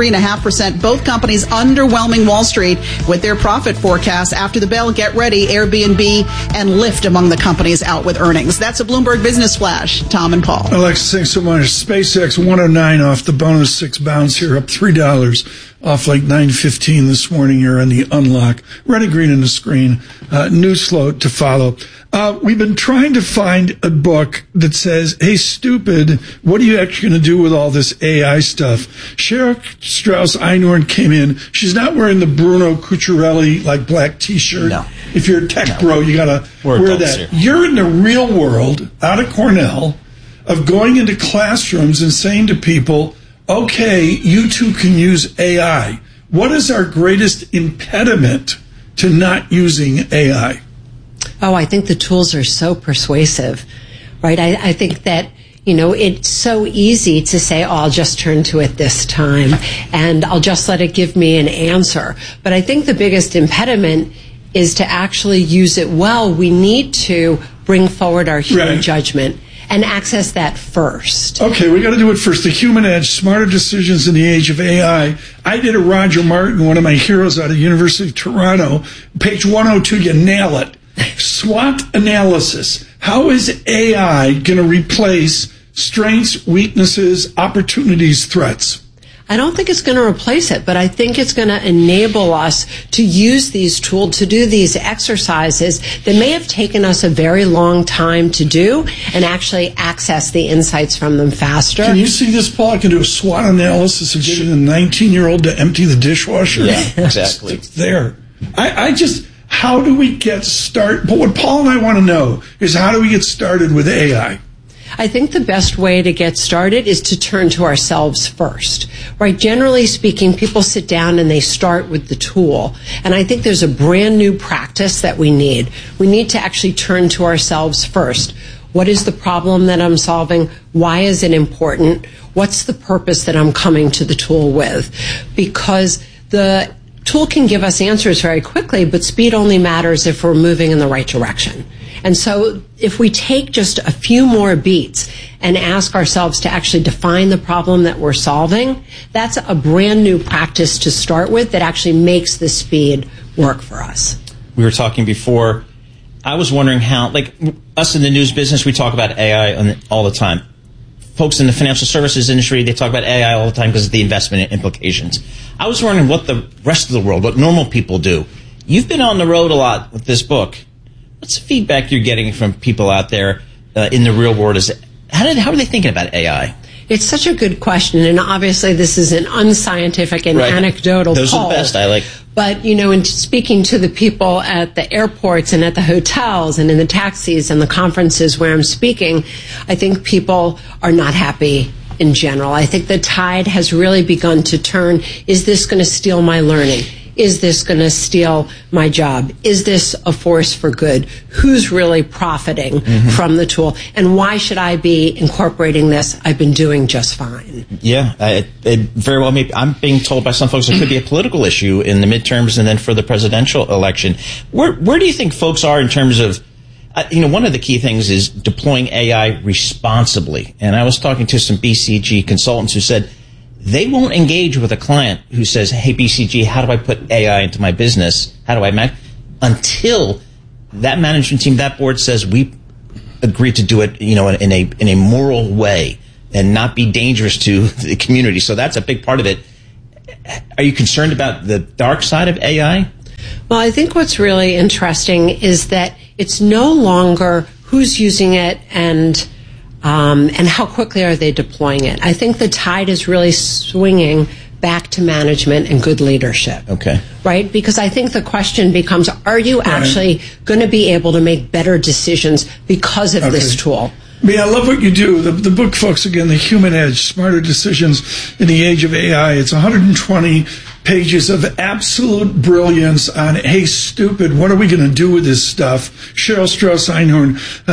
3.5%. Both companies underwhelming Wall Street with their profit forecasts. After the bell, get ready. Airbnb and Lyft among the companies out with earnings. That's a Bloomberg Business Flash. Tom and Paul. Alexis, thanks so much. SpaceX 109 off the bonus 6 bounce here, up $3. Off like 9:15 this morning here on the unlock. Red and green on the screen. News flow to follow. We've been trying to find a book that says, hey, stupid, what are you actually going to do with all this AI stuff? Cheryl Strauss-Einhorn came in. She's not wearing the Bruno Cucciarelli, like, black T-shirt. No. If you're a tech bro, you got to wear that. You're in the real world, out of Cornell, of going into classrooms and saying to people, okay, you too can use AI. What is our greatest impediment to not using AI? Oh, I think the tools are so persuasive, right? I think that, you know, it's so easy to say, oh, I'll just turn to it this time and I'll just let it give me an answer. But I think the biggest impediment is to actually use it well. We need to bring forward our human judgment and access that first. Okay, we got to do it first. The human edge, smarter decisions in the age of AI. I did a Roger Martin, one of my heroes out of University of Toronto. Page 102, you nail it. SWOT analysis. How is AI going to replace strengths, weaknesses, opportunities, threats? I don't think it's going to replace it, but I think it's going to enable us to use these tools, to do these exercises that may have taken us a very long time to do and actually access the insights from them faster. Can you see this, Paul? I can do a SWOT analysis of getting a 19-year-old to empty the dishwasher. Yeah, exactly. It's there. I just, how do we get started? But what Paul and I want to know is how do we get started with AI? I think the best way to get started is to turn to ourselves first, right? Generally speaking, people sit down and they start with the tool. And I think there's a brand new practice that we need. We need to actually turn to ourselves first. What is the problem that I'm solving? Why is it important? What's the purpose that I'm coming to the tool with? Because the tool can give us answers very quickly, but speed only matters if we're moving in the right direction. And so if we take just a few more beats and ask ourselves to actually define the problem that we're solving, that's a brand new practice to start with that actually makes the speed work for us. We were talking before. I was wondering how, like us in the news business, we talk about AI all the time. Folks in the financial services industry, they talk about AI all the time because of the investment implications. I was wondering what the rest of the world, what normal people do. You've been on the road a lot with this book. What's the feedback you're getting from people out there in the real world? How are they thinking about AI? It's such a good question, and obviously this is an unscientific and anecdotal Those are the best. I like. But, you know, in speaking to the people at the airports and at the hotels and in the taxis and the conferences where I'm speaking, I think people are not happy in general. I think the tide has really begun to turn. Is this going to steal my learning? Is this going to steal my job? Is this a force for good? Who's really profiting from the tool? And why should I be incorporating this? I've been doing just fine. Yeah, it very well may. I'm being told by some folks it could be a political issue in the midterms and then for the presidential election. Where do you think folks are in terms of, one of the key things is deploying AI responsibly. And I was talking to some BCG consultants who said they won't engage with a client who says, hey, BCG, how do I put AI into my business? How do I until that management team, that board says we agree to do it, in a moral way and not be dangerous to the community. So that's a big part of it. Are you concerned about the dark side of AI? Well, I think what's really interesting is that it's no longer who's using it and how quickly are they deploying it. I think the tide is really swinging back to management and good leadership. Okay. Right? Because I think the question becomes, are you actually going to be able to make better decisions because of this tool? I love what you do. The book, folks, again, The Human Edge, Smarter Decisions in the Age of AI. It's 120 pages of absolute brilliance on, hey, stupid, what are we going to do with this stuff? Cheryl Strauss Einhorn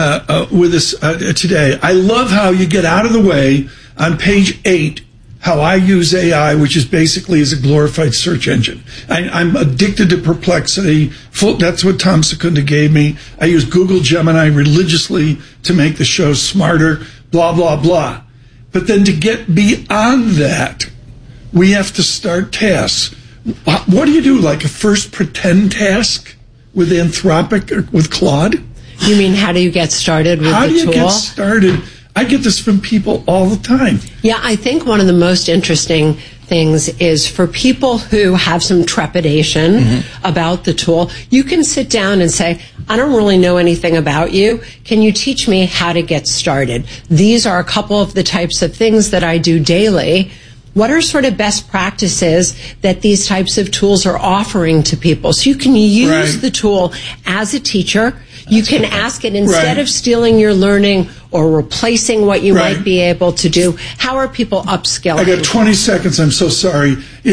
with us today. I love how you get out of the way on page 8, how I use AI, which is basically as a glorified search engine. I'm addicted to Perplexity. That's what Tom Secunda gave me. I use Google Gemini religiously to make the show smarter, blah, blah, blah. But then to get beyond that, we have to start tasks. What do you do, like a first pretend task with Anthropic or with Claude? You mean how do you get started with the tool? How do you get started? I get this from people all the time. Yeah, I think one of the most interesting things is for people who have some trepidation about the tool, you can sit down and say, I don't really know anything about you. Can you teach me how to get started? These are a couple of the types of things that I do daily. What are sort of best practices that these types of tools are offering to people? So you can use the tool as a teacher. You can ask it, instead of stealing your learning or replacing what you might be able to do, how are people upskilling? I got 20 seconds. I'm so sorry.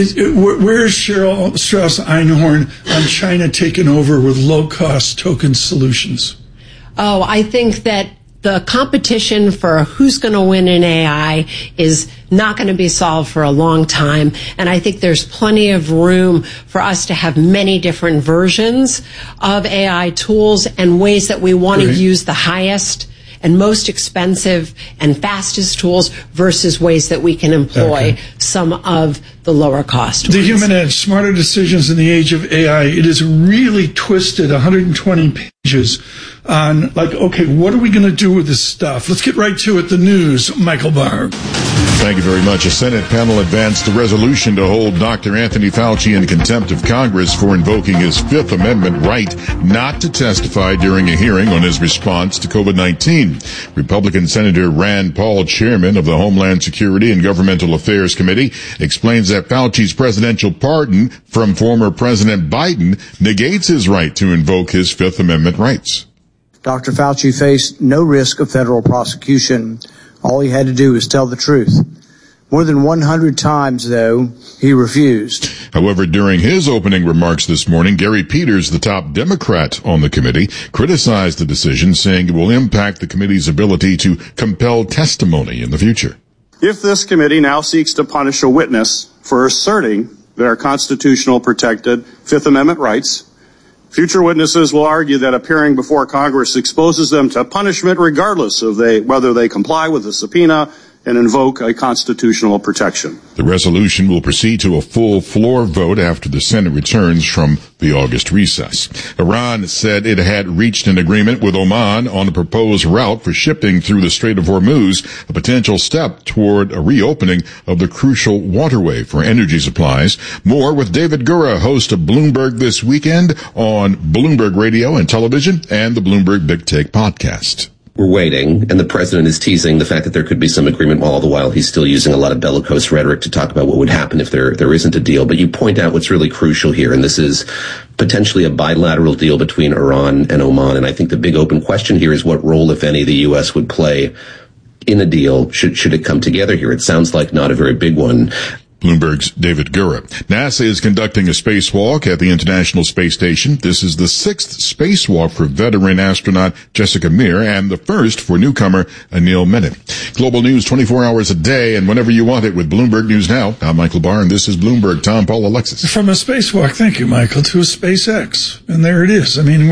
Where is Cheryl Strauss Einhorn on China taking over with low-cost token solutions? Oh, I think that the competition for who's going to win in AI is not going to be solved for a long time. And I think there's plenty of room for us to have many different versions of AI tools and ways that we want to use the highest and most expensive and fastest tools versus ways that we can employ some of the lower cost ones. The Human Edge, Smarter Decisions in the Age of AI. It is really twisted, 120 pages on, like, okay, what are we going to do with this stuff? Let's get right to it. The news, Michael Barr. Thank you very much. A Senate panel advanced a resolution to hold Dr. Anthony Fauci in contempt of Congress for invoking his Fifth Amendment right not to testify during a hearing on his response to COVID-19. Republican Senator Rand Paul, chairman of the Homeland Security and Governmental Affairs Committee, explains that Fauci's presidential pardon from former President Biden negates his right to invoke his Fifth Amendment rights. Dr. Fauci faced no risk of federal prosecution. All he had to do was tell the truth. More than 100 times, though, he refused. However, during his opening remarks this morning, Gary Peters, the top Democrat on the committee, criticized the decision, saying it will impact the committee's ability to compel testimony in the future. If this committee now seeks to punish a witness for asserting their constitutional protected Fifth Amendment rights, future witnesses will argue that appearing before Congress exposes them to punishment regardless of whether they comply with the subpoena and invoke a constitutional protection. The resolution will proceed to a full floor vote after the Senate returns from the August recess. Iran said it had reached an agreement with Oman on a proposed route for shipping through the Strait of Hormuz, a potential step toward a reopening of the crucial waterway for energy supplies. More with David Gura, host of Bloomberg This Weekend on Bloomberg Radio and Television and the Bloomberg Big Take podcast. We're waiting, and the president is teasing the fact that there could be some agreement, while all the while he's still using a lot of bellicose rhetoric to talk about what would happen if there isn't a deal. But you point out what's really crucial here, and this is potentially a bilateral deal between Iran and Oman. And I think the big open question here is what role, if any, the U.S. would play in a deal should it come together here. It sounds like not a very big one. Bloomberg's David Gura. NASA is conducting a spacewalk at the International Space Station. This is the 6th spacewalk for veteran astronaut Jessica Meir and the first for newcomer Anil Menon. Global news 24 hours a day and whenever you want it with Bloomberg News Now. I'm Michael Barr, and this is Bloomberg. Tom, Paul, Alexis. From a spacewalk, thank you, Michael, to a SpaceX. And there it is. I mean,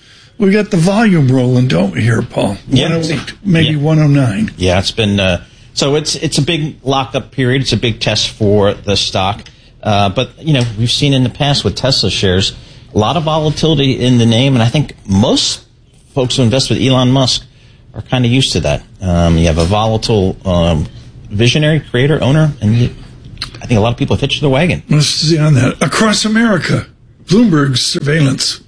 we got the volume rolling, don't we, here, Paul? 108, maybe 109. Yeah, it's been So it's a big lockup period. It's a big test for the stock. But, we've seen in the past with Tesla shares, a lot of volatility in the name, and I think most folks who invest with Elon Musk are kind of used to that. You have a volatile visionary, creator, owner, and I think a lot of people have hitched the wagon. Let's see on that. Across America, Bloomberg's surveillance.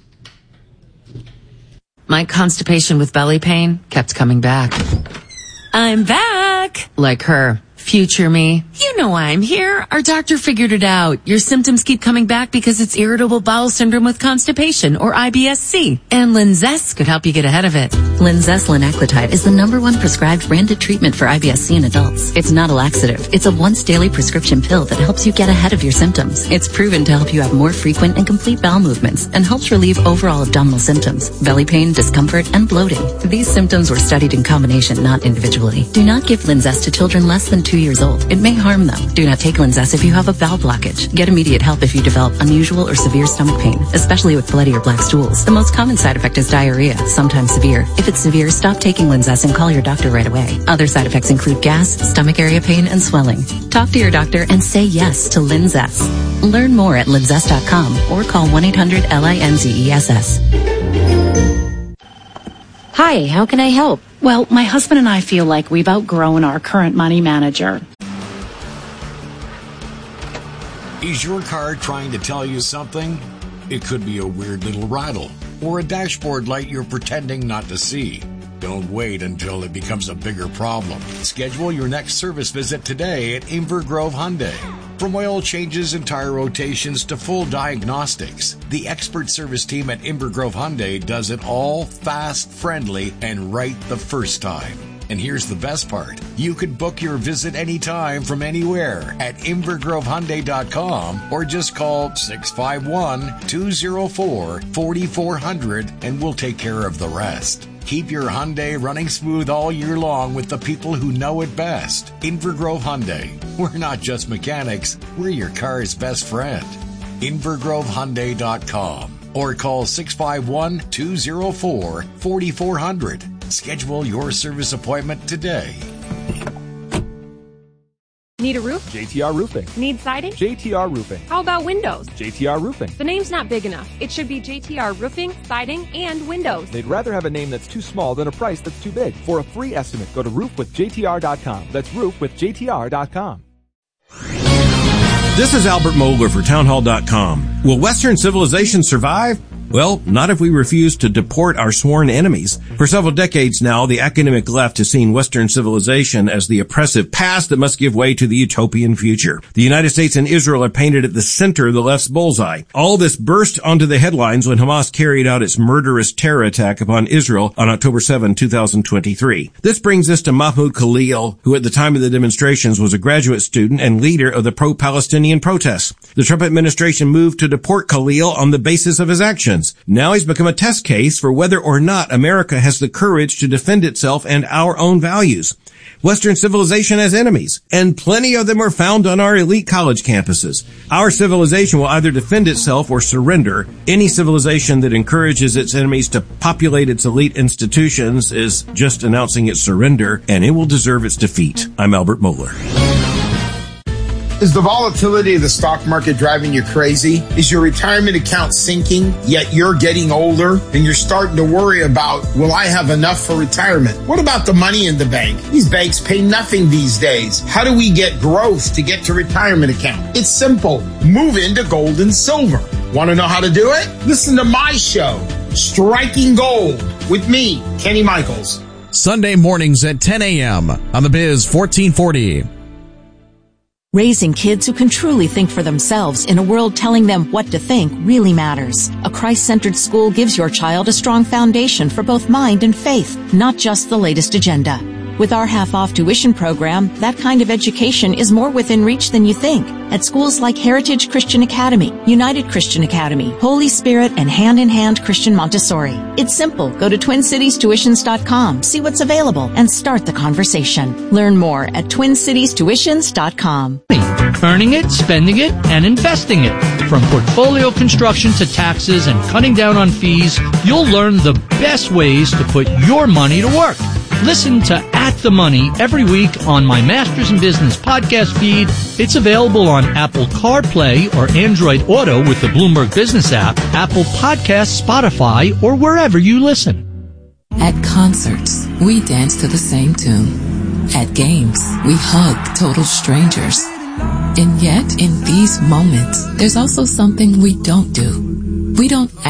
My constipation with belly pain kept coming back. I'm back! Like her. Future me. You know why I'm here. Our doctor figured it out. Your symptoms keep coming back because it's irritable bowel syndrome with constipation, or IBS-C. And Linzess could help you get ahead of it. Linzess linaclotide is the #1 prescribed branded treatment for IBS-C in adults. It's not a laxative. It's a once-daily prescription pill that helps you get ahead of your symptoms. It's proven to help you have more frequent and complete bowel movements and helps relieve overall abdominal symptoms, belly pain, discomfort, and bloating. These symptoms were studied in combination, not individually. Do not give Linzess to children less than 2 years old. It may harm them. Do not take Linzess if you have a bowel blockage. Get immediate help if you develop unusual or severe stomach pain, especially with bloody or black stools. The most common side effect is diarrhea, sometimes severe. If it's severe, stop taking Linzess and call your doctor right away. Other side effects include gas, stomach area pain, and swelling. Talk to your doctor and say yes to Linzess. Learn more at linzess.com or call 1-800-LINZESS. Hi, how can I help? Well, my husband and I feel like we've outgrown our current money manager. Is your car trying to tell you something? It could be a weird little rattle or a dashboard light you're pretending not to see. Don't wait until it becomes a bigger problem. Schedule your next service visit today at Inver Grove Hyundai. From oil changes and tire rotations to full diagnostics, the expert service team at Inver Grove Hyundai does it all fast, friendly, and right the first time. And here's the best part. You can book your visit anytime from anywhere at invergrovehyundai.com or just call 651-204-4400 and we'll take care of the rest. Keep your Hyundai running smooth all year long with the people who know it best. Inver Grove Hyundai. We're not just mechanics, we're your car's best friend. invergrovehyundai.com or call 651-204-4400. Schedule your service appointment today. Need a roof? JTR Roofing. Need siding? JTR Roofing. How about windows? JTR Roofing. The name's not big enough. It should be JTR Roofing, Siding, and Windows. They'd rather have a name that's too small than a price that's too big. For a free estimate, go to roofwithjtr.com. That's roofwithjtr.com. This is Albert Mohler for townhall.com. Will Western civilization survive? Well, not if we refuse to deport our sworn enemies. For several decades now, the academic left has seen Western civilization as the oppressive past that must give way to the utopian future. The United States and Israel are painted at the center of the left's bullseye. All this burst onto the headlines when Hamas carried out its murderous terror attack upon Israel on October 7, 2023. This brings us to Mahmoud Khalil, who at the time of the demonstrations was a graduate student and leader of the pro-Palestinian protests. The Trump administration moved to deport Khalil on the basis of his actions. Now he's become a test case for whether or not America has the courage to defend itself and our own values. Western civilization has enemies, and plenty of them are found on our elite college campuses. Our civilization will either defend itself or surrender. Any civilization that encourages its enemies to populate its elite institutions is just announcing its surrender, and it will deserve its defeat. I'm Albert Mohler. Is the volatility of the stock market driving you crazy? Is your retirement account sinking, yet you're getting older and you're starting to worry about, will I have enough for retirement? What about the money in the bank? These banks pay nothing these days. How do we get growth to get to retirement account? It's simple. Move into gold and silver. Want to know how to do it? Listen to my show, Striking Gold, with me, Kenny Michaels. Sunday mornings at 10 a.m. on the Biz 1440. Raising kids who can truly think for themselves in a world telling them what to think really matters. A Christ-centered school gives your child a strong foundation for both mind and faith, not just the latest agenda. With our half-off tuition program, that kind of education is more within reach than you think. At schools like Heritage Christian Academy, United Christian Academy, Holy Spirit, and Hand in Hand Christian Montessori. It's simple. Go to TwinCitiesTuitions.com, see what's available, and start the conversation. Learn more at TwinCitiesTuitions.com. Earning it, spending it, and investing it. From portfolio construction to taxes and cutting down on fees, you'll learn the best ways to put your money to work. Listen to At the Money every week on my Masters in Business podcast feed. It's available on Apple CarPlay or Android Auto with the Bloomberg Business app, Apple Podcasts, Spotify, or wherever you listen. At concerts, we dance to the same tune. At games, we hug total strangers. And yet, in these moments, there's also something we don't do. We don't